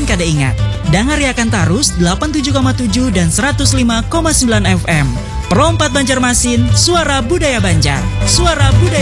kada ingat. Dangariakan tarus 87,7 dan 105,9 FM. Perompat Banjarmasin, suara budaya Banjar. Suara budaya